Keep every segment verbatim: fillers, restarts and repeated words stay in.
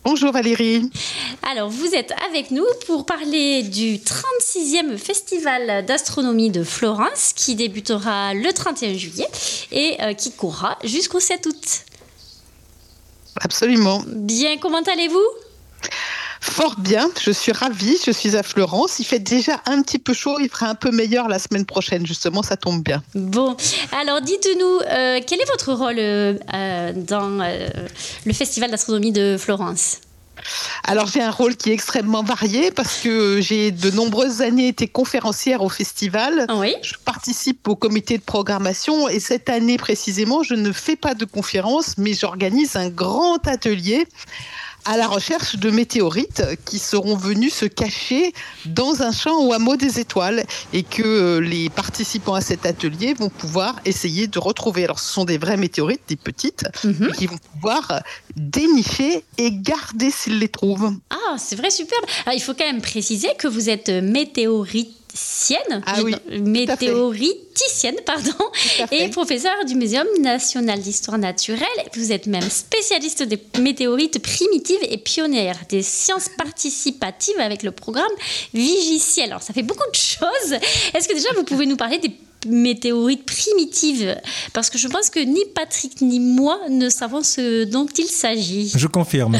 Bonjour Valérie. Alors, vous êtes avec nous pour parler du trente-sixième Festival d'astronomie de Florence qui débutera le trente et un juillet et euh, qui courra jusqu'au sept août. Absolument. Bien, comment allez-vous ? Fort bien, je suis ravie, je suis à Florence. Il fait déjà un petit peu chaud, il fera un peu meilleur la semaine prochaine, justement, ça tombe bien. Bon, alors dites-nous, euh, quel est votre rôle euh, dans euh, le Festival d'astronomie de Florence ? Alors j'ai un rôle qui est extrêmement varié parce que j'ai de nombreuses années été conférencière au festival. Oui. Je participe au comité de programmation et cette année précisément, je ne fais pas de conférence, mais j'organise un grand atelier à la recherche de météorites qui seront venus se cacher dans un champ au hameau des étoiles et que les participants à cet atelier vont pouvoir essayer de retrouver. Alors, ce sont des vraies météorites, des petites, mm-hmm. qui vont pouvoir dénicher et garder s'ils les trouvent. Ah, c'est vrai, superbe. Alors, il faut quand même préciser que vous êtes météorite. Ah oui, météoriticienne, pardon, et professeure du Muséum national d'histoire naturelle. Vous êtes même spécialiste des météorites primitives et pionnière des sciences participatives avec le programme Vigiciel. Alors, ça fait beaucoup de choses. Est-ce que déjà, vous pouvez nous parler des météorites primitives ? Parce que je pense que ni Patrick ni moi ne savons ce dont il s'agit. Je confirme.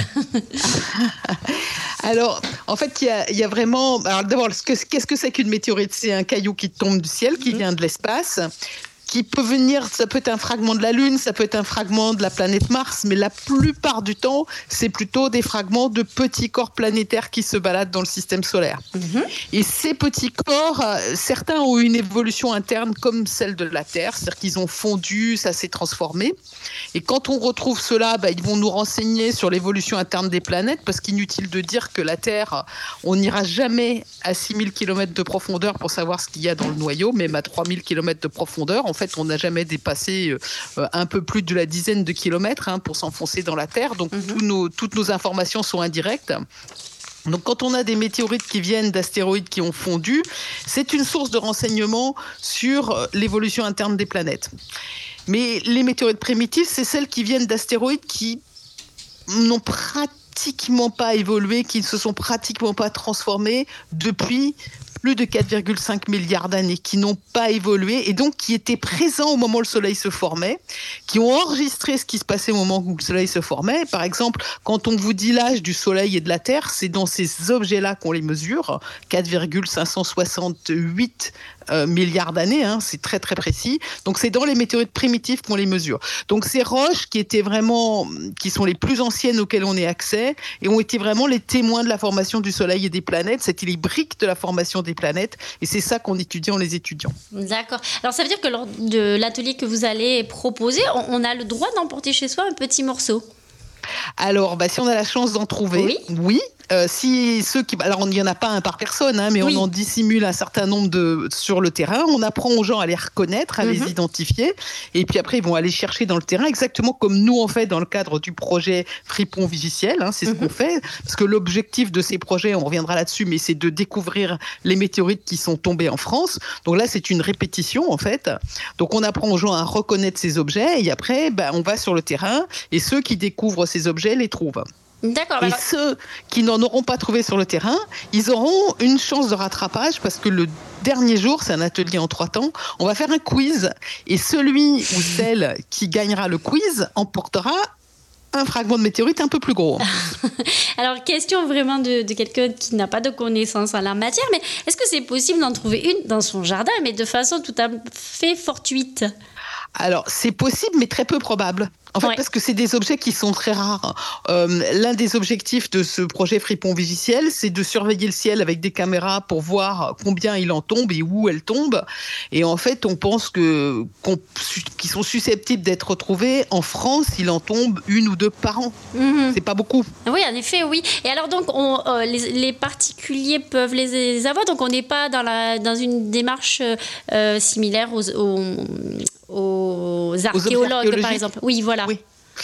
Alors, en fait, il y a, il y a vraiment... Alors d'abord, qu'est-ce que c'est qu'une météorite ? C'est un caillou qui tombe du ciel, qui mmh. vient de l'espace, qui peut venir, ça peut être un fragment de la Lune, ça peut être un fragment de la planète Mars, mais la plupart du temps, c'est plutôt des fragments de petits corps planétaires qui se baladent dans le système solaire. Mmh. Et ces petits corps, certains ont une évolution interne comme celle de la Terre, c'est-à-dire qu'ils ont fondu, ça s'est transformé. Et quand on retrouve cela, bah, ils vont nous renseigner sur l'évolution interne des planètes, parce qu'inutile de dire que la Terre, on n'ira jamais à six mille kilomètres de profondeur pour savoir ce qu'il y a dans le noyau, même à trois mille kilomètres de profondeur. En fait, on n'a jamais dépassé euh, un peu plus de la dizaine de kilomètres hein, pour s'enfoncer dans la Terre. Donc, mm-hmm. tous nos, toutes nos informations sont indirectes. Donc, quand on a des météorites qui viennent d'astéroïdes qui ont fondu, c'est une source de renseignement sur l'évolution interne des planètes. Mais les météorites primitives, c'est celles qui viennent d'astéroïdes qui n'ont pratiquement pas évolué, qui ne se sont pratiquement pas transformés depuis plus de quatre virgule cinq milliards d'années, qui n'ont pas évolué et donc qui étaient présents au moment où le Soleil se formait, qui ont enregistré ce qui se passait au moment où le Soleil se formait. Par exemple, quand on vous dit l'âge du Soleil et de la Terre, c'est dans ces objets-là qu'on les mesure, quatre virgule cinq cent soixante-huit euh, milliards d'années, hein, c'est très très précis. Donc c'est dans les météorites primitives qu'on les mesure. Donc ces roches qui étaient vraiment, qui sont les plus anciennes auxquelles on ait accès et ont été vraiment les témoins de la formation du Soleil et des planètes, c'était les briques de la formation des planètes et c'est ça qu'on étudie en les étudiant. D'accord. Alors ça veut dire que lors de l'atelier que vous allez proposer, on a le droit d'emporter chez soi un petit morceau ? Alors, bah, si on a la chance d'en trouver, oui. oui. Euh, si ceux qui, alors il n'y en a pas un par personne, hein, mais oui. on en dissimule un certain nombre de, sur le terrain. On apprend aux gens à les reconnaître, à mm-hmm. les identifier, et puis après ils vont aller chercher dans le terrain, exactement comme nous on fait dans le cadre du projet Fripon Vigiciel. Hein, c'est mm-hmm. ce qu'on fait, parce que l'objectif de ces projets, on reviendra là-dessus, mais c'est de découvrir les météorites qui sont tombées en France. Donc là, c'est une répétition en fait. Donc on apprend aux gens à reconnaître ces objets, et après, bah, on va sur le terrain, et ceux qui découvrent ces objets les trouvent. D'accord. Et alors... ceux qui n'en auront pas trouvé sur le terrain, ils auront une chance de rattrapage parce que le dernier jour, c'est un atelier en trois temps, on va faire un quiz et celui ou celle qui gagnera le quiz emportera un fragment de météorite un peu plus gros. Alors, question vraiment de, de quelqu'un qui n'a pas de connaissances en la matière, mais est-ce que c'est possible d'en trouver une dans son jardin, mais de façon tout à fait fortuite ? Alors, c'est possible, mais très peu probable. En fait, ouais. parce que c'est des objets qui sont très rares. Euh, l'un des objectifs de ce projet Fripon Vigiciel, c'est de surveiller le ciel avec des caméras pour voir combien il en tombe et où elles tombent. Et en fait, on pense que, qu'on, qu'ils sont susceptibles d'être retrouvés. En France, il en tombe une ou deux par an. Mm-hmm. C'est pas beaucoup. Oui, en effet, oui. Et alors, donc, on, euh, les, les particuliers peuvent les, les avoir. Donc, on n'est pas dans, la, dans une démarche euh, similaire aux... aux aux archéologues, par exemple. Oui, voilà. Oui.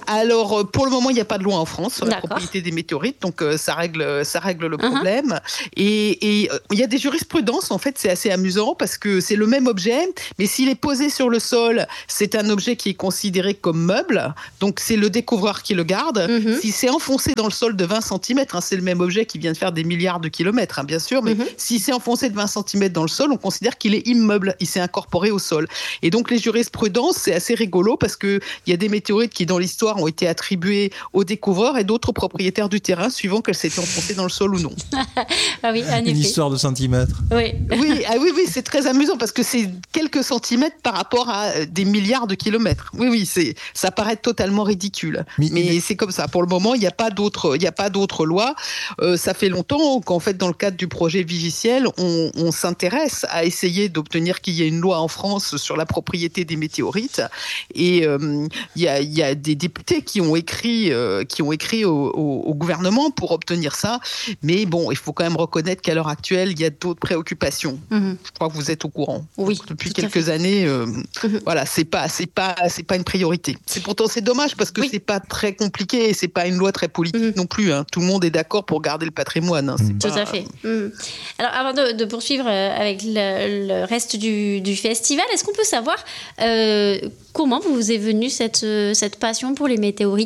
Alors, pour le moment, il n'y a pas de loi en France sur la D'accord. propriété des météorites, donc euh, ça règle, ça règle le problème. Uh-huh. Et il euh, y a des jurisprudences, en fait, c'est assez amusant parce que c'est le même objet, mais s'il est posé sur le sol, c'est un objet qui est considéré comme meuble, donc c'est le découvreur qui le garde. Uh-huh. Si c'est enfoncé dans le sol de vingt centimètres, hein, c'est le même objet qui vient de faire des milliards de kilomètres, hein, bien sûr, mais uh-huh. si c'est enfoncé de vingt centimètres dans le sol, on considère qu'il est immeuble, il s'est incorporé au sol. Et donc, les jurisprudences, c'est assez rigolo parce qu'il y a des météorites qui, dans l'histoire, ont été attribuées aux découvreurs et d'autres propriétaires du terrain, suivant qu'elles s'étaient enfoncées dans le sol ou non. Ah oui, en effet. Une histoire de centimètres. Oui, oui, ah oui, oui, c'est très amusant parce que c'est quelques centimètres par rapport à des milliards de kilomètres. Oui, oui, c'est, ça paraît totalement ridicule. Mais, mais, mais c'est comme ça. Pour le moment, il n'y a pas d'autre, il n'y a pas d'autre loi. Euh, ça fait longtemps qu'en fait, dans le cadre du projet Vigiciel, on, on s'intéresse à essayer d'obtenir qu'il y ait une loi en France sur la propriété des météorites. Et euh, il y a, il y a des députés qui ont écrit, euh, qui ont écrit au, au, au gouvernement pour obtenir ça. Mais bon, il faut quand même reconnaître qu'à l'heure actuelle, il y a d'autres préoccupations. Mmh. Je crois que vous êtes au courant. Oui. Depuis quelques années, euh, mmh. voilà, c'est pas, c'est pas, c'est pas une priorité. C'est pourtant c'est dommage parce que oui. c'est pas très compliqué et c'est pas une loi très politique mmh. non plus. Hein. Tout le monde est d'accord pour garder le patrimoine. Hein. Mmh. Pas, Tout à fait. Mmh. Alors, avant de, de poursuivre avec le, le reste du, du festival, est-ce qu'on peut savoir euh, comment vous est venue cette, cette passion pour les météorites ?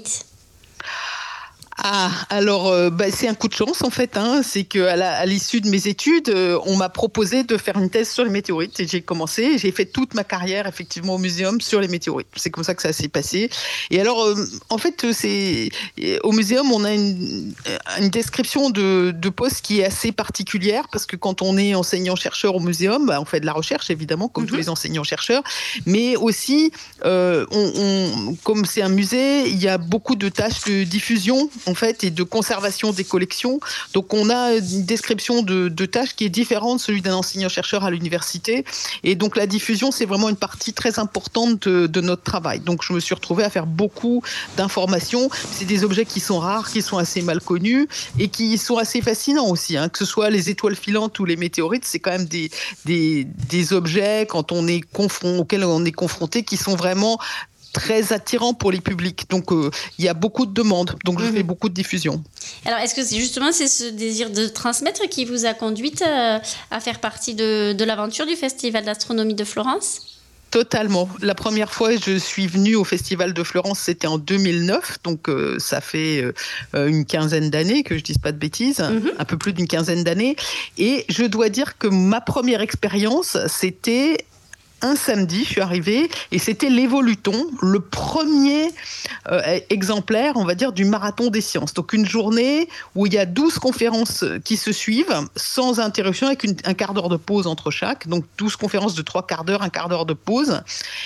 Ah, alors euh, bah, c'est un coup de chance en fait, hein. C'est qu'à la, à l'issue de mes études, euh, on m'a proposé de faire une thèse sur les météorites et j'ai commencé, j'ai fait toute ma carrière effectivement au muséum sur les météorites. C'est comme ça que ça s'est passé. Et alors, euh, en fait, c'est au muséum, on a une, une description de, de poste qui est assez particulière parce que quand on est enseignant-chercheur au muséum, bah, on fait de la recherche évidemment, comme mm-hmm. tous les enseignants-chercheurs, mais aussi, euh, on, on, comme c'est un musée, il y a beaucoup de tâches de diffusion en fait, et de conservation des collections. Donc, on a une description de, de tâches qui est différente de celui d'un enseignant-chercheur à l'université. Et donc, la diffusion, c'est vraiment une partie très importante de, de notre travail. Donc, je me suis retrouvée à faire beaucoup d'informations. C'est des objets qui sont rares, qui sont assez mal connus et qui sont assez fascinants aussi. Hein. Que ce soit les étoiles filantes ou les météorites, c'est quand même des, des, des objets, quand on est confron- auxquels on est confronté, qui sont vraiment très attirant pour les publics. Donc, il euh, y a beaucoup de demandes. Donc, je mmh. fais beaucoup de diffusion. Alors, est-ce que c'est justement c'est ce désir de transmettre qui vous a conduite euh, à faire partie de, de l'aventure du Festival d'astronomie de Florence ? Totalement. La première fois je suis venue au Festival de Florence, c'était en deux mille neuf, donc euh, ça fait euh, une quinzaine d'années, que je dise pas de bêtises, mmh. un peu plus d'une quinzaine d'années. Et je dois dire que ma première expérience, c'était un samedi, je suis arrivée, et c'était l'Évoluton, le premier euh, exemplaire, on va dire, du marathon des sciences. Donc une journée où il y a douze conférences qui se suivent, sans interruption, avec une, un quart d'heure de pause entre chaque. Donc douze conférences de trois quarts d'heure, un quart d'heure de pause.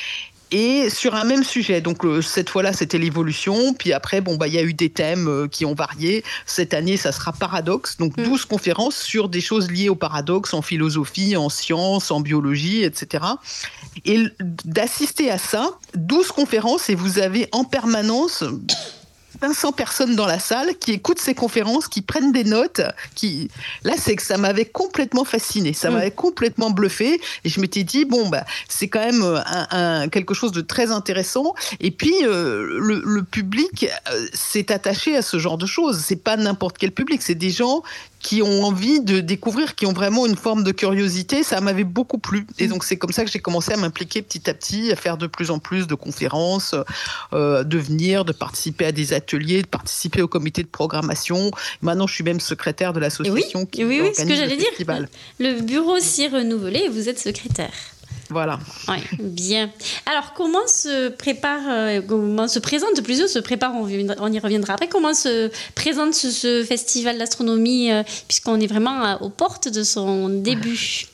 Et sur un même sujet, donc euh, cette fois-là c'était l'évolution, puis après bon bah il y a eu des thèmes euh, qui ont varié. Cette année ça sera paradoxe, donc douze mmh. conférences sur des choses liées au paradoxe en philosophie, en sciences, en biologie, et cetera. Et d'assister à ça, douze conférences et vous avez en permanence cinq cents personnes dans la salle qui écoutent ces conférences, qui prennent des notes. Qui... Là, c'est que ça m'avait complètement fascinée, ça mmh. m'avait complètement bluffée. Et je m'étais dit, bon, bah, c'est quand même un, un, quelque chose de très intéressant. Et puis, euh, le, le public euh, s'est attaché à ce genre de choses. C'est pas n'importe quel public, c'est des gens qui ont envie de découvrir, qui ont vraiment une forme de curiosité. Ça m'avait beaucoup plu. Et donc, c'est comme ça que j'ai commencé à m'impliquer petit à petit, à faire de plus en plus de conférences, euh, de venir, de participer à des ateliers, de participer au comité de programmation. Maintenant, je suis même secrétaire de l'association oui, qui oui, organise oui, ce que j'allais le festival. Dire, le bureau s'y renouvelé et vous êtes secrétaire. Voilà. Oui, bien. Alors, comment se prépare, euh, comment se présente, plutôt se prépare, on, on y reviendra après, comment se présente ce, ce festival d'astronomie, euh, puisqu'on est vraiment euh, aux portes de son début.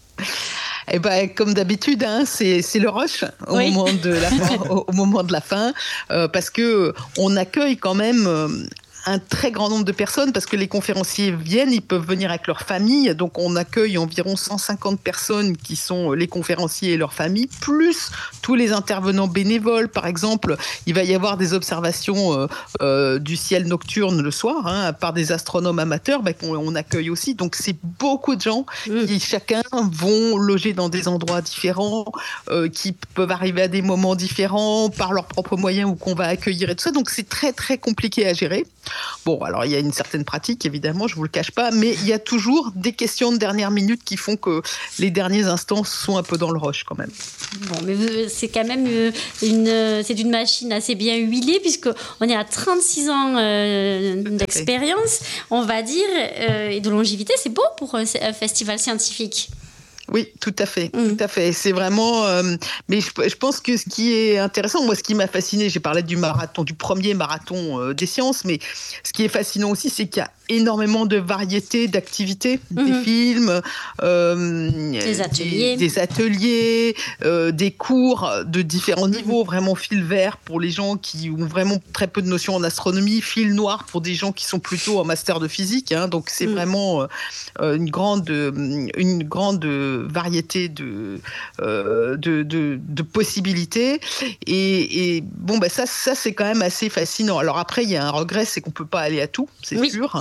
Eh ben, comme d'habitude, hein, c'est, c'est le rush au, oui. moment de la fin, au, au moment de la fin, euh, parce qu'on accueille quand même... Euh, un très grand nombre de personnes parce que les conférenciers viennent, ils peuvent venir avec leur famille. Donc, on accueille environ cent cinquante personnes qui sont les conférenciers et leurs familles, plus tous les intervenants bénévoles. Par exemple, il va y avoir des observations euh, euh, du ciel nocturne le soir, hein, par des astronomes amateurs bah, qu'on on accueille aussi. Donc, c'est beaucoup de gens mmh. qui, chacun, vont loger dans des endroits différents, euh, qui peuvent arriver à des moments différents par leurs propres moyens ou qu'on va accueillir et tout ça. Donc, c'est très, très compliqué à gérer. Bon, alors, il y a une certaine pratique, évidemment, je ne vous le cache pas, mais il y a toujours des questions de dernière minute qui font que les derniers instants sont un peu dans le rush quand même. Bon, mais c'est quand même une, c'est une machine assez bien huilée puisqu'on est à trente-six ans euh, d'expérience, on va dire, euh, et de longévité. C'est beau pour un festival scientifique. Oui, tout à fait, mmh. tout à fait. C'est vraiment. Euh, mais je, je pense que ce qui est intéressant, moi, ce qui m'a fasciné, j'ai parlé du marathon, du premier marathon euh, des sciences, mais ce qui est fascinant aussi, c'est qu'il y a énormément de variétés d'activités, mmh. des films, euh, des ateliers, des, des, ateliers euh, des cours de différents niveaux, mmh. vraiment fil vert pour les gens qui ont vraiment très peu de notions en astronomie, fil noir pour des gens qui sont plutôt en master de physique. Hein, donc c'est mmh. vraiment euh, une grande, une grande variété de, euh, de, de, de possibilités. Et, et bon, bah ça, ça c'est quand même assez fascinant. Alors après, il y a un regret, c'est qu'on peut pas aller à tout, c'est oui. sûr.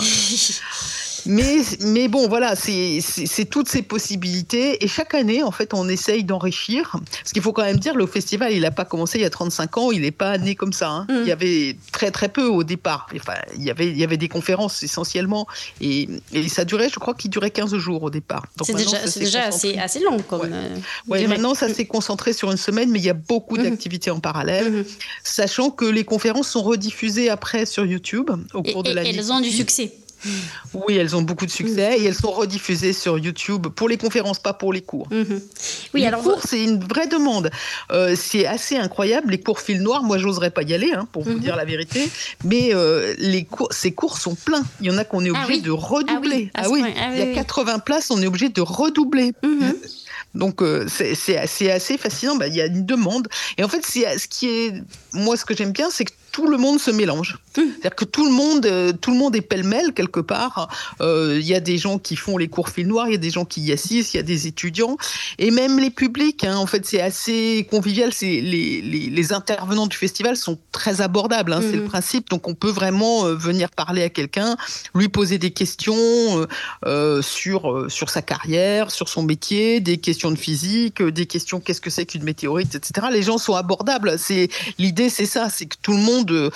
Mais, mais bon, voilà, c'est, c'est, c'est toutes ces possibilités. Et chaque année, en fait, on essaye d'enrichir. Parce qu'il faut quand même dire, le festival, il n'a pas commencé il y a trente-cinq ans, il n'est pas né comme ça. Hein. Mmh. Il y avait très, très peu au départ. Enfin, il y avait, il y avait des conférences essentiellement. Et, et ça durait, je crois qu'il durait quinze jours au départ. Donc c'est déjà, c'est déjà assez, assez long. Comme, ouais. Euh, ouais, maintenant, ça s'est concentré sur une semaine, mais il y a beaucoup mmh. d'activités en parallèle. Mmh. Sachant que les conférences sont rediffusées après sur YouTube au cours et, de l'année. Et elles ont du succès. Oui, elles ont beaucoup de succès et elles sont rediffusées sur YouTube pour les conférences, pas pour les cours. Mmh. Oui, les alors cours, c'est une vraie demande. Euh, c'est assez incroyable. Les cours fil noir, moi, j'oserais pas y aller, hein, pour mmh. vous dire la vérité. Mais euh, les cours, ces cours sont pleins. Il y en a qu'on est obligé ah, oui. de redoubler. Ah oui, ah, oui. Ah, oui. Il y a quatre-vingts places, on est obligé de redoubler. Mmh. Donc, euh, c'est, c'est, c'est assez fascinant. Bah, il y a une demande. Et en fait, c'est, ce qui est... moi, ce que j'aime bien, c'est que tout le monde se mélange. Mmh. C'est-à-dire que tout le monde, euh, tout le monde est pêle-mêle quelque part. Il euh, y a des gens qui font les cours fil noir, il y a des gens qui y assistent, il y a des étudiants. Et même les publics, hein, en fait, c'est assez convivial. C'est, les, les, les intervenants du festival sont très abordables. Hein, mmh. C'est le principe. Donc, on peut vraiment euh, venir parler à quelqu'un, lui poser des questions euh, euh, sur, euh, sur sa carrière, sur son métier, des questions de physique, des questions qu'est-ce que c'est qu'une météorite, et cetera. Les gens sont abordables. C'est, l'idée, c'est ça, c'est que tout le monde euh,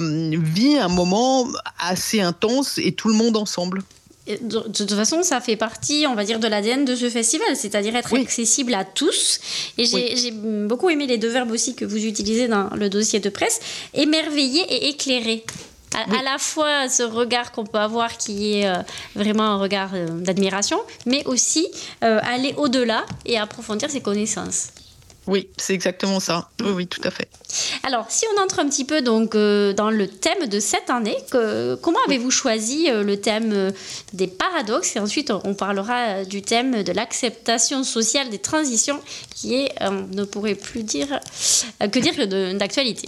vit un moment assez intense et tout le monde ensemble. De, de toute façon, ça fait partie, on va dire, de l'A D N de ce festival, c'est-à-dire être oui. accessible à tous. Et j'ai, oui. j'ai beaucoup aimé les deux verbes aussi que vous utilisez dans le dossier de presse, émerveiller et éclairer. À, oui. à la fois ce regard qu'on peut avoir qui est euh, vraiment un regard euh, d'admiration, mais aussi euh, aller au-delà et approfondir ses connaissances. Oui, c'est exactement ça. Oui, oui, tout à fait. Alors, si on entre un petit peu donc, euh, dans le thème de cette année, que, comment avez-vous choisi euh, le thème euh, des paradoxes ? Et ensuite, on parlera euh, du thème de l'acceptation sociale des transitions, qui est, euh, on ne pourrait plus dire, euh, que dire de, d'actualité.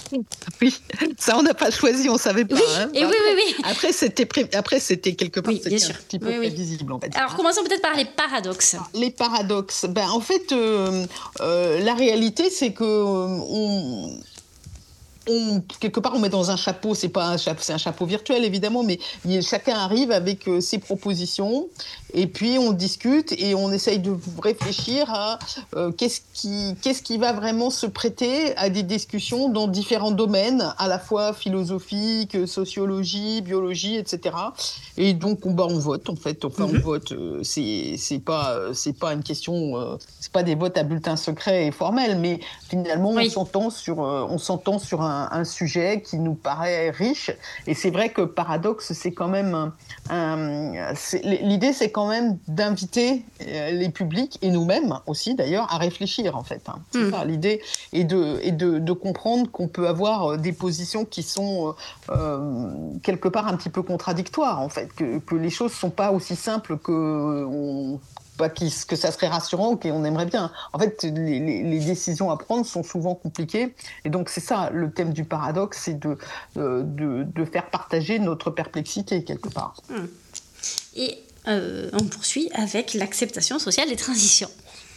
Oui, ça on n'a pas choisi, on ne savait pas. Oui, hein. et après, oui, oui, oui. Après, c'était, pré... après, c'était quelque part oui, bien sûr. un petit peu oui, oui. prévisible. En fait. Alors, commençons peut-être par les paradoxes. Les paradoxes. Ben, en fait, euh, euh, la réalité, c'est que euh, on... On, quelque part, on met dans un chapeau, c'est pas un chapeau, c'est un chapeau virtuel évidemment, mais chacun arrive avec euh, ses propositions et puis on discute et on essaye de réfléchir à euh, qu'est-ce qui, qu'est-ce qui va vraiment se prêter à des discussions dans différents domaines, à la fois philosophique, sociologie, biologie, et cetera. Et donc, on, bah, on vote en fait. Enfin, mm-hmm. on vote. Euh, c'est, c'est pas, c'est pas une question. Euh, c'est pas des votes à bulletin secret et formel, mais finalement, oui. on s'entend sur, euh, on s'entend sur un Un, un sujet qui nous paraît riche. Et c'est vrai que paradoxe, c'est quand même un, un, c'est, l'idée, c'est quand même d'inviter les publics et nous-mêmes aussi d'ailleurs à réfléchir en fait. Hein. C'est mmh. ça l'idée, et de et de, de comprendre qu'on peut avoir des positions qui sont euh, quelque part un petit peu contradictoires en fait, que que les choses sont pas aussi simples que on pas que ça serait rassurant, qu'on aimerait bien. En fait, les, les, les décisions à prendre sont souvent compliquées. Et donc, c'est ça, le thème du paradoxe, c'est de, de, de faire partager notre perplexité, quelque part. Et euh, on poursuit avec l'acceptation sociale des transitions.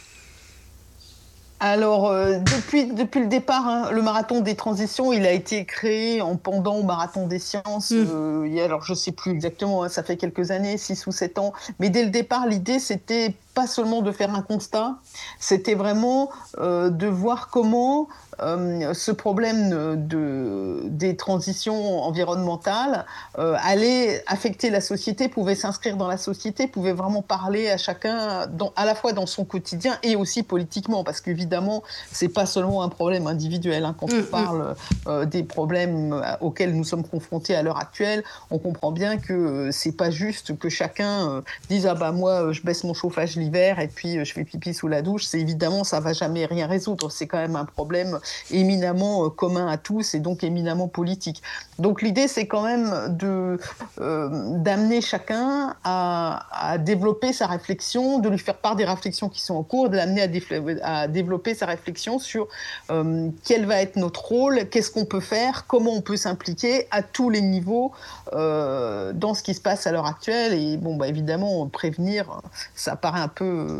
Alors, euh, depuis, depuis le départ, hein, le marathon des transitions, il a été créé en pendant au marathon des sciences. Mmh. Euh, il y a, alors, je ne sais plus exactement, hein, ça fait quelques années, six ou sept ans. Mais dès le départ, l'idée, c'était pas seulement de faire un constat, c'était vraiment euh, de voir comment euh, ce problème de, des transitions environnementales euh, allait affecter la société, pouvait s'inscrire dans la société, pouvait vraiment parler à chacun, dans, à la fois dans son quotidien et aussi politiquement, parce qu'évidemment, c'est pas seulement un problème individuel. Hein, quand mmh, on parle euh, des problèmes auxquels nous sommes confrontés à l'heure actuelle, on comprend bien que euh, c'est pas juste que chacun euh, dise « Ah bah moi, je baisse mon chauffage l'hiver et puis je fais pipi sous la douche », c'est évidemment, ça va jamais rien résoudre. C'est quand même un problème éminemment commun à tous et donc éminemment politique. Donc l'idée, c'est quand même de, euh, d'amener chacun à, à développer sa réflexion, de lui faire part des réflexions qui sont en cours, de l'amener à, déf- à développer sa réflexion sur euh, quel va être notre rôle, qu'est-ce qu'on peut faire, comment on peut s'impliquer à tous les niveaux euh, dans ce qui se passe à l'heure actuelle. Et bon, bah, évidemment, prévenir, ça paraît un peu...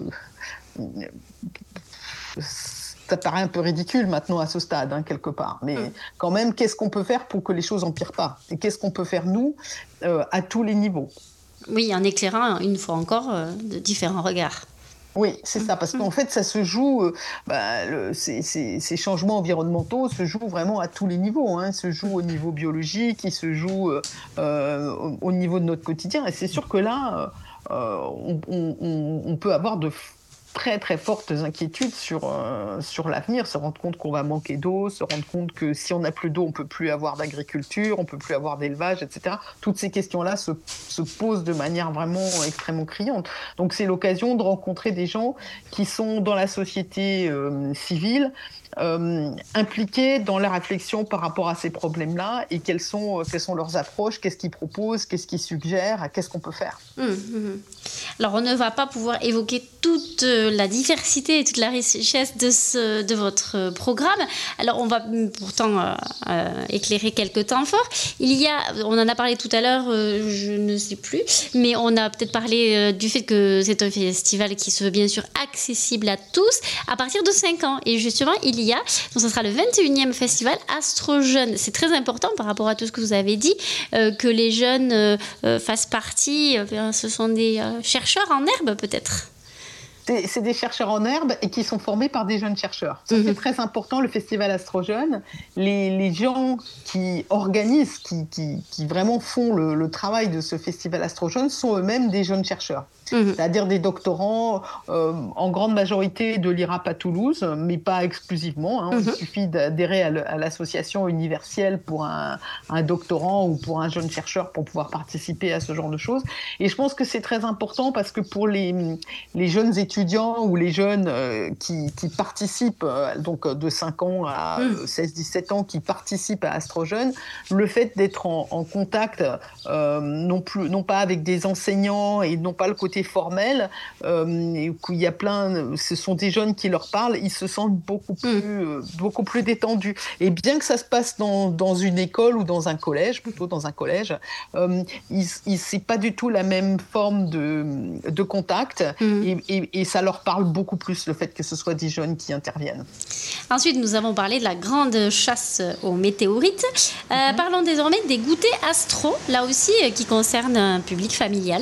Ça paraît un peu ridicule maintenant à ce stade, hein, quelque part. Mais mmh. quand même, qu'est-ce qu'on peut faire pour que les choses n'empirent pas ? Et qu'est-ce qu'on peut faire, nous, euh, à tous les niveaux ? Oui, en éclairant, une fois encore, euh, de différents regards. Oui, c'est ça, parce qu'en fait, ça se joue, euh, bah, le, ces, ces, ces changements environnementaux se jouent vraiment à tous les niveaux. Hein. Ils se jouent au niveau biologique, ils se jouent euh, au, au niveau de notre quotidien. Et c'est sûr que là, euh, on, on, on peut avoir de très très fortes inquiétudes sur, euh, sur l'avenir, se rendre compte qu'on va manquer d'eau, se rendre compte que si on n'a plus d'eau, on ne peut plus avoir d'agriculture, on ne peut plus avoir d'élevage, et cetera. Toutes ces questions-là se, se posent de manière vraiment extrêmement criante. Donc c'est l'occasion de rencontrer des gens qui sont dans la société euh, civile, Euh, impliqués dans la réflexion par rapport à ces problèmes-là et quelles sont, quelles sont leurs approches, qu'est-ce qu'ils proposent, qu'est-ce qu'ils suggèrent, qu'est-ce qu'on peut faire. Mmh, mmh. Alors, on ne va pas pouvoir évoquer toute la diversité et toute la richesse de, ce, de votre programme. Alors, on va pourtant euh, euh, éclairer quelques temps forts. Il y a, on en a parlé tout à l'heure, euh, je ne sais plus, mais on a peut-être parlé euh, du fait que c'est un festival qui se veut bien sûr accessible à tous à partir de cinq ans. Et justement, il y a, donc ce sera le vingt et unième festival Astro-Jeunes. C'est très important par rapport à tout ce que vous avez dit, euh, que les jeunes euh, euh, fassent partie, euh, ce sont des euh, chercheurs en herbe peut-être. C'est, c'est des chercheurs en herbe et qui sont formés par des jeunes chercheurs. Ça, mmh. C'est très important, le festival Astro-Jeunes. Les, les gens qui organisent, qui, qui, qui vraiment font le, le travail de ce festival Astro-Jeunes sont eux-mêmes des jeunes chercheurs. Mmh. C'est-à-dire des doctorants, euh, en grande majorité de l'I R A P à Toulouse, mais pas exclusivement. Hein. Mmh. Il suffit d'adhérer à, le, à l'association universelle pour un, un doctorant ou pour un jeune chercheur pour pouvoir participer à ce genre de choses. Et je pense que c'est très important parce que pour les, les jeunes étudiants ou les jeunes euh, qui, qui participent, euh, donc de cinq ans à mmh. seize dix-sept ans, qui participent à Astro-Jeunes, le fait d'être en, en contact, euh, non, plus, non pas avec des enseignants et non pas le côté formel, euh, il y a plein, ce sont des jeunes qui leur parlent, ils se sentent beaucoup plus, mmh. euh, beaucoup plus détendus. Et bien que ça se passe dans, dans une école ou dans un collège, plutôt dans un collège, euh, il, il, c'est pas du tout la même forme de, de contact mmh. et, et, et ça leur parle beaucoup plus, le fait que ce soit des jeunes qui interviennent. Ensuite, nous avons parlé de la grande chasse aux météorites. Euh, mmh. Parlons désormais des goûters astro, là aussi, qui concernent un public familial.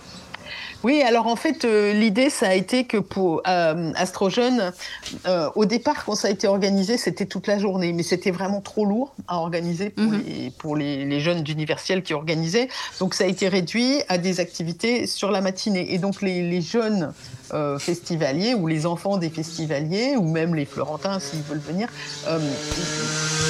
Oui, alors en fait, euh, l'idée, ça a été que pour euh, Astro-Jeunes, euh, au départ, quand ça a été organisé, c'était toute la journée, mais c'était vraiment trop lourd à organiser pour, mmh. les, pour les, les jeunes d'universiels qui organisaient. Donc ça a été réduit à des activités sur la matinée. Et donc les, les jeunes euh, festivaliers ou les enfants des festivaliers, ou même les Florentins s'ils veulent venir, euh,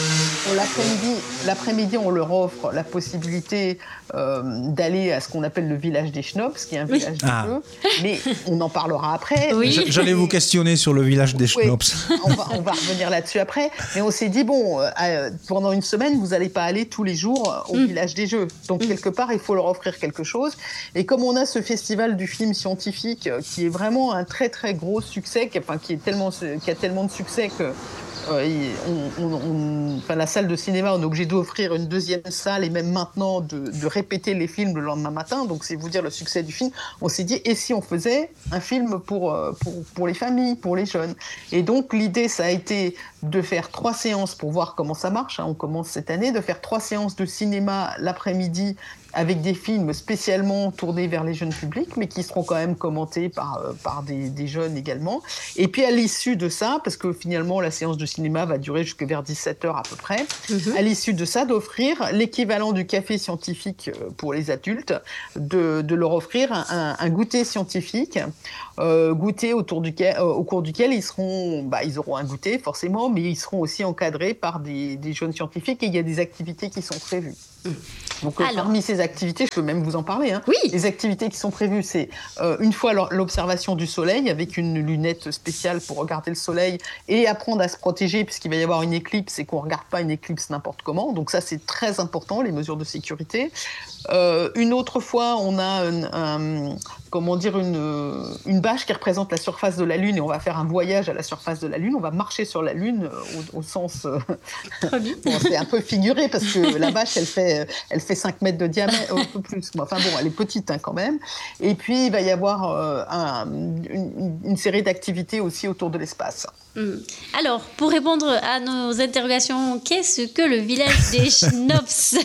l'après-midi, l'après-midi, on leur offre la possibilité euh, d'aller à ce qu'on appelle le village des Schnopps, qui est un village oui. de ah. jeux, mais on en parlera après. Oui. J'allais vous questionner sur le village des Schnopps. Oui, on, va, on va revenir là-dessus après, mais on s'est dit, bon, euh, pendant une semaine, vous n'allez pas aller tous les jours au mm. village des jeux. Donc, mm. quelque part, il faut leur offrir quelque chose. Et comme on a ce festival du film scientifique qui est vraiment un très, très gros succès, qui, enfin, qui, est tellement, qui a tellement de succès que Euh, on, on, on, enfin, la salle de cinéma, on est obligé d'offrir une deuxième salle et même maintenant de, de répéter les films le lendemain matin. Donc, c'est vous dire le succès du film. On s'est dit, et si on faisait un film pour, pour, pour les familles, pour les jeunes? Et donc, l'idée, ça a été de faire trois séances pour voir comment ça marche. Hein. On commence cette année, de faire trois séances de cinéma l'après-midi avec des films spécialement tournés vers les jeunes publics, mais qui seront quand même commentés par, euh, par des, des jeunes également. Et puis à l'issue de ça, parce que finalement la séance de cinéma va durer jusqu'à vers dix-sept heures à peu près, mm-hmm. à l'issue de ça, d'offrir l'équivalent du café scientifique pour les adultes, de, de leur offrir un, un goûter scientifique, euh, goûter autour duquel, euh, au cours duquel ils, seront, bah, ils auront un goûter forcément, mais ils seront aussi encadrés par des, des jeunes scientifiques et il y a des activités qui sont prévues. Mm. Donc, Alors, parmi ces activités, je peux même vous en parler. Hein. Oui. Les activités qui sont prévues, c'est euh, une fois l'observation du soleil avec une lunette spéciale pour regarder le soleil et apprendre à se protéger puisqu'il va y avoir une éclipse et qu'on ne regarde pas une éclipse n'importe comment. Donc ça, c'est très important, les mesures de sécurité. Euh, une autre fois, on a un, un, comment dire, une, une bâche qui représente la surface de la Lune et on va faire un voyage à la surface de la Lune. On va marcher sur la Lune au, au sens... Euh, bon, c'est un peu figuré parce que la bâche, elle fait... Elle fait cinq mètres de diamètre, un peu plus. Enfin bon, elle est petite hein, quand même. Et puis, il va y avoir euh, un, une, une série d'activités aussi autour de l'espace. Mmh. Alors, pour répondre à nos interrogations, qu'est-ce que le village des Schnopps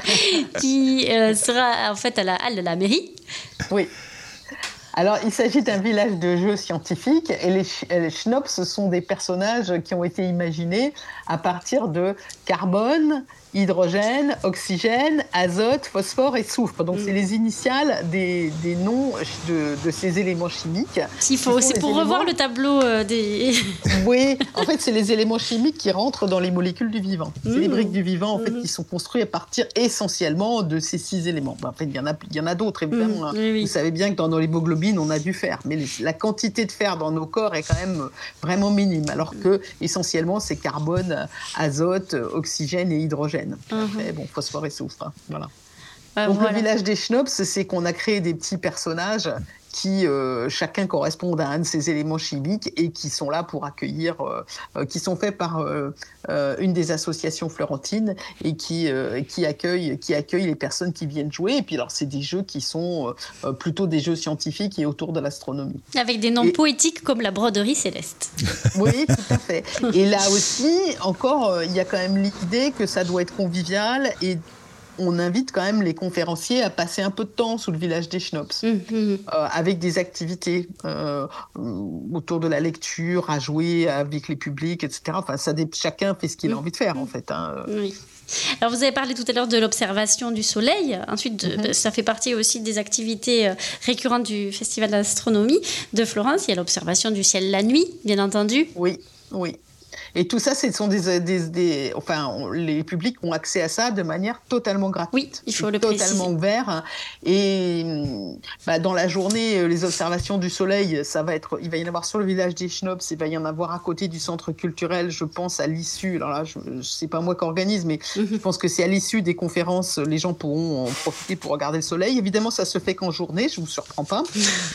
qui euh, sera en fait à la halle de la mairie? Oui. Alors, il s'agit d'un village de jeux scientifiques et les, les Schnopps, ce sont des personnages qui ont été imaginés à partir de carbone, hydrogène, oxygène, azote, phosphore et soufre. Donc, mmh. c'est les initiales des, des noms de, de ces éléments chimiques. Il faut, c'est pour éléments... revoir le tableau euh, des... Oui, en fait, c'est les éléments chimiques qui rentrent dans les molécules du vivant. Mmh. C'est les briques du vivant, en fait, mmh. qui sont construites à partir essentiellement de ces six éléments. En fait, il y en a, il y en a d'autres, évidemment. Mmh. Hein. Oui, oui. Vous savez bien que dans, dans l'hémoglobine, on a du fer. Mais les, la quantité de fer dans nos corps est quand même vraiment minime. Alors que, essentiellement, c'est carbone, azote, oxygène et hydrogène. Mmh. Après, bon, phosphore et soufre, hein, voilà. Euh, Donc voilà. Le village des Schnopps, c'est qu'on a créé des petits personnages qui euh, chacun correspondent à un de ces éléments chimiques et qui sont là pour accueillir, euh, qui sont faits par euh, euh, une des associations florentines et qui, euh, qui, accueillent, qui accueillent les personnes qui viennent jouer. Et puis alors, c'est des jeux qui sont euh, plutôt des jeux scientifiques et autour de l'astronomie. Avec des noms et... poétiques comme la broderie céleste. Oui, tout à fait. Et là aussi, encore, il y a quand même l'idée que ça doit être convivial et on invite quand même les conférenciers à passer un peu de temps sous le village des Schnopps, mmh, mmh. euh, avec des activités euh, autour de la lecture, à jouer avec les publics, et cetera. Enfin, ça, chacun fait ce qu'il a envie de faire, en fait. Hein. Oui. Alors, vous avez parlé tout à l'heure de l'observation du soleil. Ensuite, mmh. ça fait partie aussi des activités récurrentes du Festival d'astronomie de Florence. Il y a l'observation du ciel la nuit, bien entendu. Oui, oui. Et tout ça, ce sont des, des, des, enfin, on, les publics ont accès à ça de manière totalement gratuite. Oui, il faut le totalement préciser. Ouvert. Et bah, dans la journée, les observations du soleil, ça va être, il va y en avoir sur le village des Schnopps, il va y en avoir à côté du centre culturel, je pense à l'issue. Alors là, je, c'est pas moi qui organise, mais mm-hmm. je pense que c'est à l'issue des conférences, les gens pourront en profiter pour regarder le soleil. Évidemment, ça se fait qu'en journée, je vous surprends pas.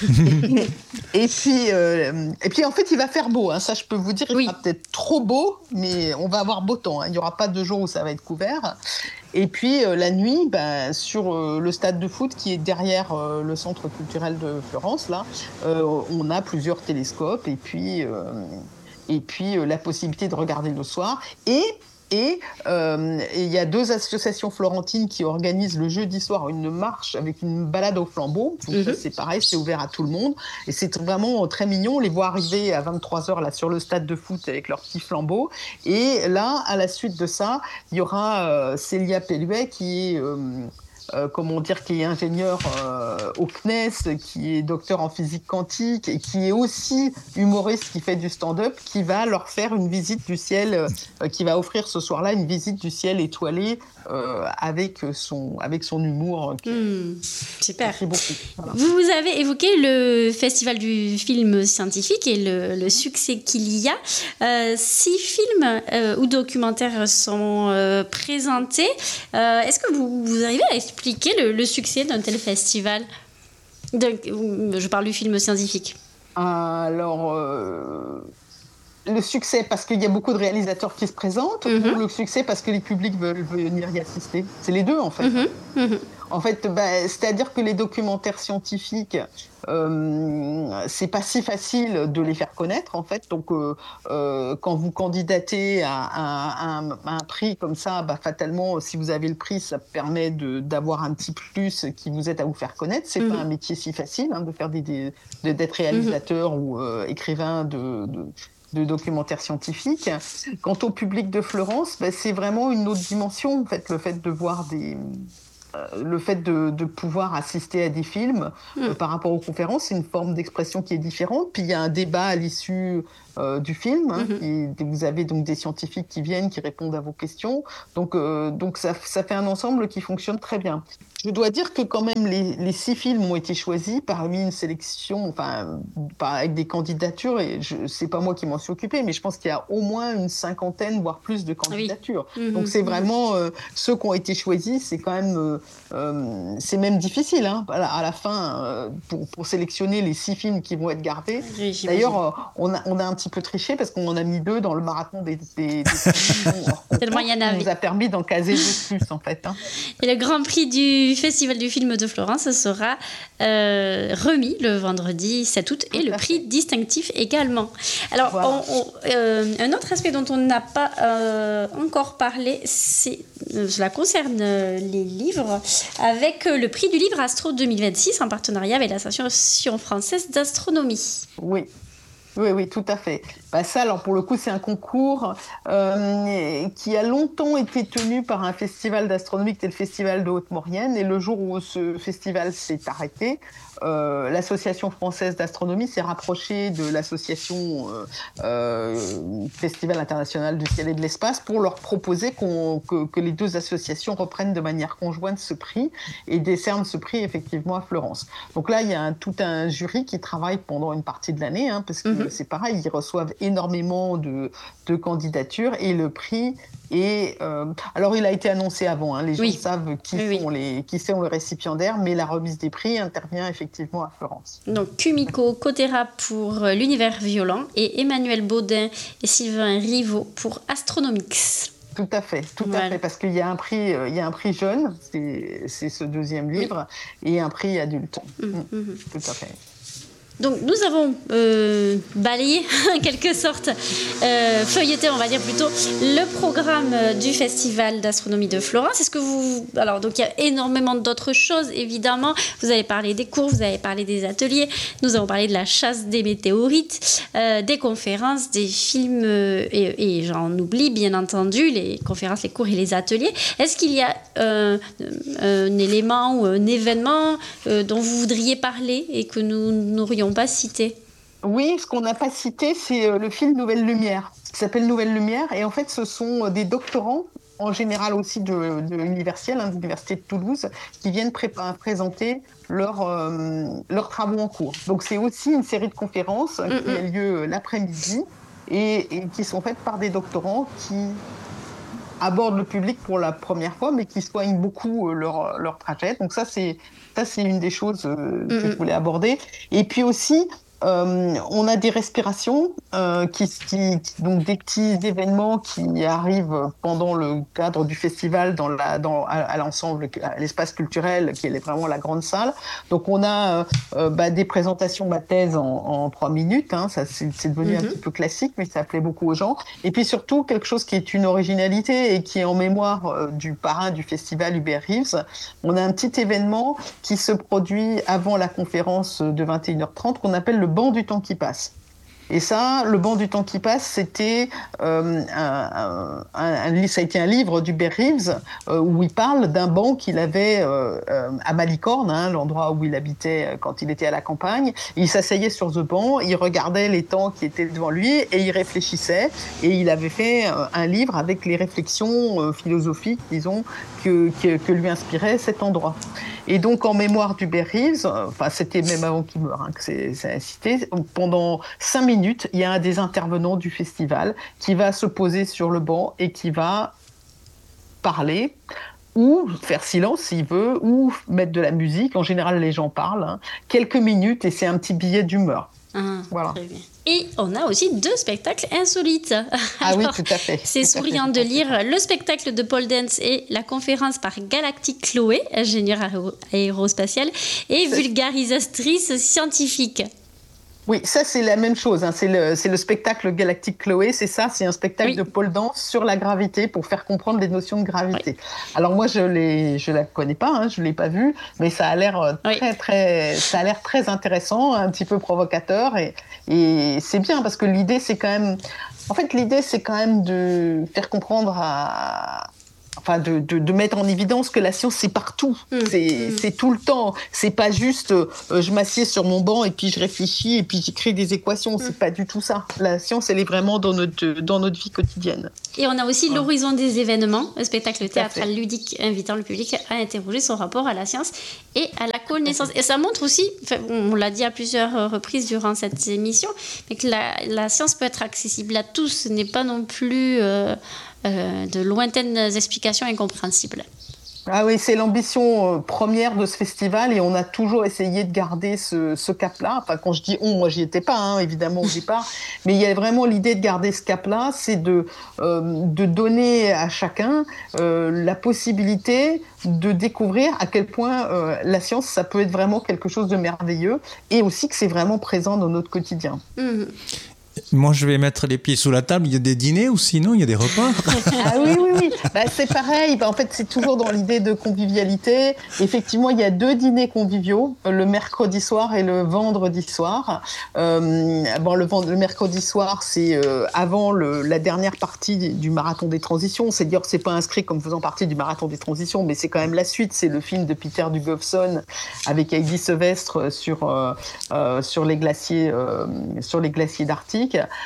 et puis, euh, et puis en fait, il va faire beau. Hein, ça, je peux vous dire, il oui. sera peut-être trop beau. Beau, mais on va avoir beau temps. Hein. Il n'y aura pas de jour où ça va être couvert. Et puis euh, la nuit, ben, sur euh, le stade de foot qui est derrière euh, le centre culturel de Florence, là, euh, on a plusieurs télescopes et puis, euh, et puis euh, la possibilité de regarder le soir. Et Et euh, il y a deux associations florentines qui organisent le jeudi soir une marche avec une balade au flambeau. Donc mm-hmm. c'est pareil, c'est ouvert à tout le monde. Et c'est vraiment très mignon. On les voit arriver à vingt-trois heures là, sur le stade de foot avec leurs petits flambeaux. Et là, à la suite de ça, il y aura euh, Célia Pelluet qui est... Euh, euh, comment dire, qui est ingénieur euh, au C N E S, qui est docteur en physique quantique et qui est aussi humoriste, qui fait du stand-up, qui va leur faire une visite du ciel, euh, qui va offrir ce soir-là une visite du ciel étoilé euh, avec son avec son humour. Qui, mmh, super. Qui beaucoup, voilà. Vous, vous avez évoqué le festival du film scientifique et le, le succès qu'il y a. Euh, six films euh, ou documentaires sont euh, présentés. Euh, est-ce que vous, vous arrivez à expliquer le, le succès d'un tel festival? Donc, je parle du film scientifique. Alors, euh, le succès parce qu'il y a beaucoup de réalisateurs qui se présentent, mm-hmm. ou le succès parce que les publics veulent venir y assister? C'est les deux, en fait. Mm-hmm. Mm-hmm. En fait, bah, c'est-à-dire que les documentaires scientifiques, euh, c'est pas si facile de les faire connaître, en fait. Donc, euh, euh, quand vous candidatez à, à, à, un, à un prix comme ça, bah, fatalement, si vous avez le prix, ça permet de, d'avoir un petit plus qui vous aide à vous faire connaître. C'est mmh. pas un métier si facile hein, de faire des, des, de, d'être réalisateur mmh. ou euh, écrivain de, de de documentaires scientifiques. Quant au public de Florence, bah, c'est vraiment une autre dimension, en fait, le fait de voir des... Euh, le fait de, de pouvoir assister à des films mmh. euh, par rapport aux conférences, c'est une forme d'expression qui est différente. Puis il y a un débat à l'issue euh, du film. Hein, mmh. qui, vous avez donc des scientifiques qui viennent, qui répondent à vos questions. Donc, euh, donc ça, ça fait un ensemble qui fonctionne très bien. Je dois dire que quand même les, les six films ont été choisis parmi une sélection, enfin avec des candidatures, et je, c'est pas moi qui m'en suis occupée, mais je pense qu'il y a au moins une cinquantaine, voire plus de candidatures. Oui. Mmh. Donc c'est vraiment euh, ceux qui ont été choisis, c'est quand même euh, euh, c'est même difficile hein, à, la, à la fin euh, pour, pour sélectionner les six films qui vont être gardés. Oui, d'ailleurs, euh, on, a, on a un petit peu triché parce qu'on en a mis deux dans le marathon des, des, des tellement il y en avait. Ça nous a permis d'en caser deux plus en fait. Hein. Et le Grand Prix du Festival du film de Florence sera euh, remis le vendredi sept août et le prix distinctif également. Alors, voilà. on, on, euh, un autre aspect dont on n'a pas euh, encore parlé, c'est, cela concerne les livres, avec le prix du livre Astro deux mille vingt-six en partenariat avec l'Association française d'astronomie. Oui. Oui, oui, tout à fait. Bah ça, alors pour le coup, c'est un concours euh, qui a longtemps été tenu par un festival d'astronomie, qui était le Festival de Haute-Maurienne. Et le jour où ce festival s'est arrêté, euh, l'Association française d'astronomie s'est rapprochée de l'Association euh, euh, Festival international du ciel et de l'espace pour leur proposer qu'on, que, que les deux associations reprennent de manière conjointe ce prix et décernent ce prix effectivement à Florence. Donc là, il y a un, tout un jury qui travaille pendant une partie de l'année, hein, parce que mm-hmm. c'est pareil, ils reçoivent énormément de, de candidatures et le prix est... Euh, alors, il a été annoncé avant, hein, les gens oui. savent qui, oui, sont oui. Les, qui sont les récipiendaires, mais la remise des prix intervient effectivement à Florence. Donc, Kumiko Kotera pour l'univers violent et Emmanuel Baudin et Sylvain Rivaud pour Astronomix. Tout à fait, tout voilà. à fait, parce qu'il y a un prix, euh, il y a un prix jeune, c'est, c'est ce deuxième livre, oui. et un prix adulte. Mmh, mmh. Tout à fait. Donc, nous avons euh, balayé, en quelque sorte, euh, feuilleté, on va dire plutôt, le programme du Festival d'astronomie de Florence. Est-ce que vous... Alors, donc, il y a énormément d'autres choses, évidemment. Vous avez parlé des cours, vous avez parlé des ateliers. Nous avons parlé de la chasse des météorites, euh, des conférences, des films, euh, et, et j'en oublie, bien entendu, les conférences, les cours et les ateliers. Est-ce qu'il y a euh, un élément ou un événement euh, dont vous voudriez parler et que nous n'aurions pas cité? Oui, ce qu'on n'a pas cité, c'est le film Nouvelle Lumière, qui s'appelle Nouvelle Lumière. Et en fait, ce sont des doctorants, en général aussi de, de l'université, hein, de l'université de Toulouse, qui viennent pré- présenter leurs euh, leurs travaux en cours. Donc, c'est aussi une série de conférences mm-hmm. qui a lieu l'après-midi et, et qui sont faites par des doctorants qui abordent le public pour la première fois, mais qui soignent beaucoup leur, leur trajet. Donc ça, c'est, ça, c'est une des choses euh, que mm-hmm. je voulais aborder. Et puis aussi, euh, on a des respirations, euh, qui, qui, donc des petits événements qui arrivent pendant le cadre du festival dans la, dans, à, à l'ensemble, à l'espace culturel, qui est vraiment la grande salle. Donc on a euh, bah, des présentations de ma thèse en, en trois minutes, hein, ça c'est, c'est devenu mm-hmm. un petit peu classique, mais ça plaît beaucoup aux gens. Et puis surtout, quelque chose qui est une originalité et qui est en mémoire euh, du parrain du festival, Hubert Reeves. On a un petit événement qui se produit avant la conférence de vingt et une heures trente qu'on appelle le banc du temps qui passe. Et ça, Le banc du temps qui passe, c'était euh, un, un, un, ça a été un livre d'Hubert Reeves euh, où il parle d'un banc qu'il avait euh, euh, à Malicorne, hein, l'endroit où il habitait quand il était à la campagne. Il s'asseyait sur ce banc, il regardait les temps qui étaient devant lui et il réfléchissait. Et il avait fait euh, un livre avec les réflexions euh, philosophiques, disons, que, que, que lui inspirait cet endroit. Et donc, en mémoire d'Hubert Reeves, enfin, c'était même avant qu'il meure, hein, que c'est, c'est cité, pendant cinq minutes, il y a un des intervenants du festival qui va se poser sur le banc et qui va parler, ou faire silence s'il veut, ou mettre de la musique. En général, les gens parlent, hein, quelques minutes, et c'est un petit billet d'humeur. Ah, voilà. Très bien. Et on a aussi deux spectacles insolites. Ah alors, oui, tout à fait. C'est tout souriant fait, de lire le spectacle de Paul Dance et la conférence par Galactic Chloé, ingénieure aéro- aérospatiale, et c'est... vulgarisatrice scientifique. Oui, ça c'est la même chose, hein. c'est, le, c'est le spectacle Galactic Chloé, c'est ça, c'est un spectacle oui. de Paul Dance sur la gravité pour faire comprendre les notions de gravité. Oui. Alors moi je ne je la connais pas, hein, je ne l'ai pas vue, mais ça a l'air très, oui. très, ça a l'air très intéressant, un petit peu provocateur et, et c'est bien parce que l'idée c'est quand même, en fait l'idée c'est quand même de faire comprendre à... Enfin, de, de, de mettre en évidence que la science, c'est partout. Mmh, c'est, mmh. c'est tout le temps. C'est pas juste euh, je m'assieds sur mon banc et puis je réfléchis et puis j'écris des équations. Mmh. C'est pas du tout ça. La science, elle est vraiment dans notre, dans notre vie quotidienne. Et on a aussi ouais. l'horizon des événements, un spectacle théâtral ludique invitant le public à interroger son rapport à la science et à la connaissance. Et ça montre aussi, on l'a dit à plusieurs reprises durant cette émission, mais que la, la science peut être accessible à tous. Ce n'est pas non plus... Euh, Euh, de lointaines explications incompréhensibles. Ah oui, c'est l'ambition euh, première de ce festival et on a toujours essayé de garder ce, ce cap-là. Enfin, quand je dis on, moi j'y étais pas, hein, évidemment au départ, mais il y a vraiment l'idée de garder ce cap-là, c'est de, euh, de donner à chacun euh, la possibilité de découvrir à quel point euh, la science, ça peut être vraiment quelque chose de merveilleux et aussi que c'est vraiment présent dans notre quotidien. Mmh. Moi, je vais mettre les pieds sous la table. Il y a des dîners ou sinon, il y a des repas. Ah oui, oui, oui. Bah, c'est pareil. Bah, en fait, c'est toujours dans l'idée de convivialité. Effectivement, il y a deux dîners conviviaux, le mercredi soir et le vendredi soir. Euh, bon, le, le mercredi soir, c'est euh, avant le, la dernière partie du Marathon des Transitions. C'est dire que c'est pas inscrit comme faisant partie du Marathon des Transitions, mais c'est quand même la suite. C'est le film de Peter Dugowson avec Heidi Sevestre sur, euh, euh, sur, les glaciers, euh, sur les glaciers d'Arctique.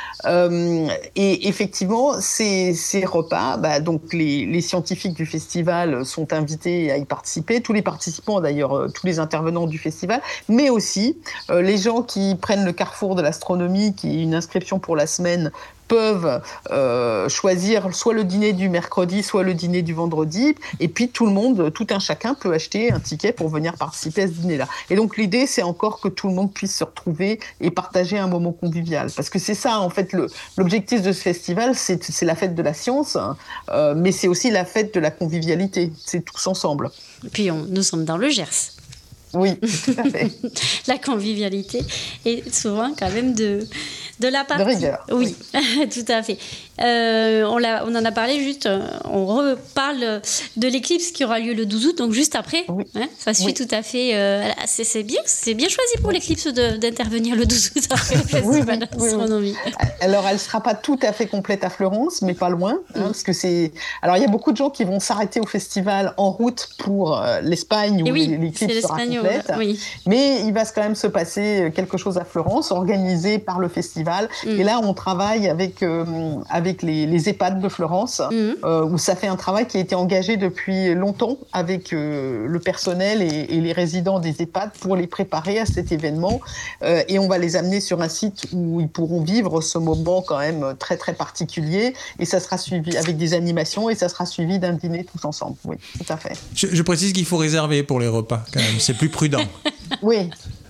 Euh, et effectivement, ces, ces repas, bah, donc les, les scientifiques du festival sont invités à y participer, tous les participants d'ailleurs, euh, tous les intervenants du festival, mais aussi euh, les gens qui prennent le carrefour de l'astronomie, qui est une inscription pour la semaine, peuvent euh, choisir soit le dîner du mercredi, soit le dîner du vendredi, et puis tout le monde, tout un chacun peut acheter un ticket pour venir participer à ce dîner-là. Et donc l'idée, c'est encore que tout le monde puisse se retrouver et partager un moment convivial, parce que c'est ça, en fait, le, l'objectif de ce festival, c'est, c'est la fête de la science, hein, euh, mais c'est aussi la fête de la convivialité, c'est tous ensemble. Et puis on, nous sommes dans le Gers. Oui, tout à fait. La convivialité est souvent quand même de, de la partie... De rigueur. Oui, oui. Tout à fait. Euh, on, l'a, on en a parlé juste, on reparle de l'éclicse qui aura lieu le douze août, donc juste après. Oui. Hein, ça suit oui. tout à fait. Euh, c'est, c'est, bien, c'est bien choisi pour l'éclipse de, d'intervenir le douze août après le festival oui, oui, d'astronomie. Oui, oui. Alors, elle ne sera pas tout à fait complète à Florence, mais pas loin. Hein, mm. parce que c'est... Alors, il y a beaucoup de gens qui vont s'arrêter au festival en route pour euh, l'Espagne où oui, l'éclipse sera complète. Oui. Mais il va quand même se passer quelque chose à Florence, organisé par le festival. Mm. Et là, on travaille avec... Euh, avec avec les, les EHPAD de Florence, mmh. euh, où ça fait un travail qui a été engagé depuis longtemps avec euh, le personnel et, et les résidents des EHPAD pour les préparer à cet événement. Euh, et on va les amener sur un site où ils pourront vivre ce moment quand même très, très particulier. Et ça sera suivi avec des animations et ça sera suivi d'un dîner tous ensemble. Oui, tout à fait. Je, je précise qu'il faut réserver pour les repas, quand même. C'est plus prudent. Oui.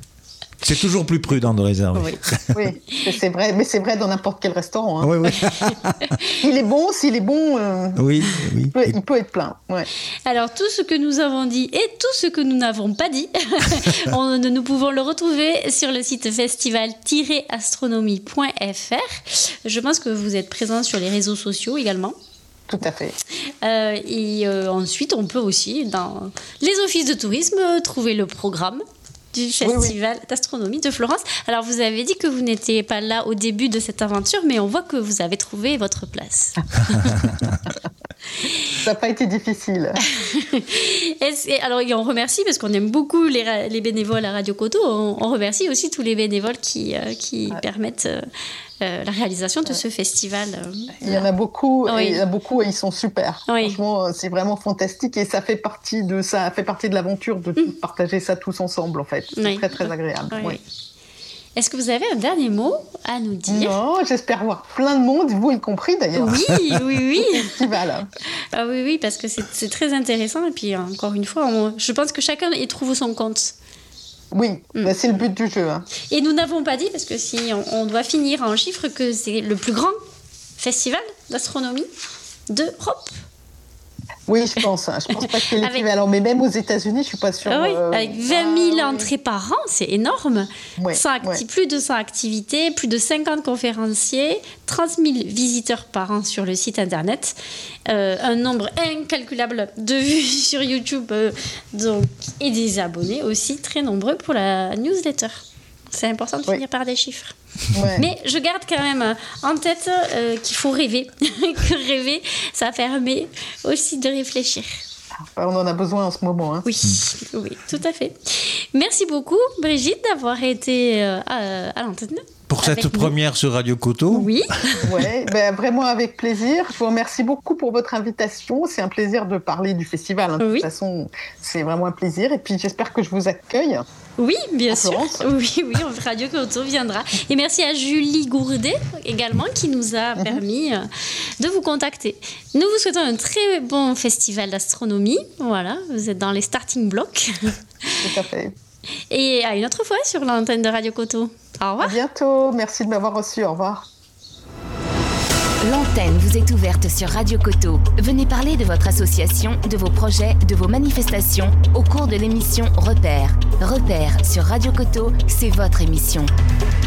C'est toujours plus prudent de réserver. Oui, oui, c'est vrai, mais c'est vrai dans n'importe quel restaurant. Hein. Oui, oui. Il est bon, s'il est bon, euh, oui, oui. Il, peut, il peut être plein. Ouais. Alors, tout ce que nous avons dit et tout ce que nous n'avons pas dit, on, nous pouvons le retrouver sur le site festival tiret astronomie point f r. Je pense que vous êtes présents sur les réseaux sociaux également. Tout à fait. Euh, et euh, ensuite, on peut aussi, dans les offices de tourisme, trouver le programme. du Festival oui, oui. d'astronomie de Florence. Alors, vous avez dit que vous n'étiez pas là au début de cette aventure, mais on voit que vous avez trouvé votre place. Ça n'a pas été difficile. Et alors, on remercie, parce qu'on aime beaucoup les, les bénévoles à Radio Coteau, on, on remercie aussi tous les bénévoles qui, euh, qui ouais. permettent euh, euh, la réalisation de ouais. ce festival. Euh, il y en a beaucoup, oui. et il y en a beaucoup et ils sont super. Oui. Franchement, c'est vraiment fantastique et ça fait partie de, ça fait partie de l'aventure de mmh. partager ça tous ensemble, en fait. C'est oui. très, très agréable. Oui. Oui. Est-ce que vous avez un dernier mot à nous dire ? Non, j'espère voir plein de monde, vous y compris d'ailleurs. Oui, oui, oui. Festival. Ah oui, oui, parce que c'est, c'est très intéressant. Et puis, encore une fois, on, je pense que chacun y trouve son compte. Oui, mm. bah, c'est le but du jeu. Hein. Et nous n'avons pas dit, parce que si on, on doit finir en chiffres, que c'est le plus grand festival d'astronomie d'Europe. Oui, je pense. Hein. Je pense pas qu'il y ait l'équivalent. Mais même aux États-Unis, je suis pas sûre. Ah oui, euh... avec vingt mille ah, entrées oui. par an, c'est énorme. Ouais, cent acti- ouais. Plus de cent activités, plus de cinquante conférenciers, trente mille visiteurs par an sur le site internet, euh, un nombre incalculable de vues sur YouTube, euh, donc, et des abonnés aussi très nombreux pour la newsletter. C'est important de finir oui. par des chiffres. Ouais. Mais je garde quand même en tête euh, qu'il faut rêver. que rêver, ça permet aussi de réfléchir. On en a besoin en ce moment. Hein. Oui, oui, tout à fait. Merci beaucoup, Brigitte, d'avoir été euh, à, à l'antenne. Pour cette nous. première sur Radio Coteau. Oui. Ouais, ben, vraiment avec plaisir. Je vous remercie beaucoup pour votre invitation. C'est un plaisir de parler du festival. Hein. De oui. toute façon, c'est vraiment un plaisir. Et puis, j'espère que je vous accueille. Oui, bien sûr. Oui, oui, Radio Coteau viendra. Et merci à Julie Gourdet également qui nous a permis mm-hmm. de vous contacter. Nous vous souhaitons un très bon festival d'astronomie. Voilà, vous êtes dans les starting blocks. Tout à fait. Et à une autre fois sur l'antenne de Radio Coteau. Au revoir. À bientôt. Merci de m'avoir reçu. Au revoir. L'antenne vous est ouverte sur Radio Coteau. Venez parler de votre association, de vos projets, de vos manifestations au cours de l'émission Repères. Repères sur Radio Coteau, c'est votre émission.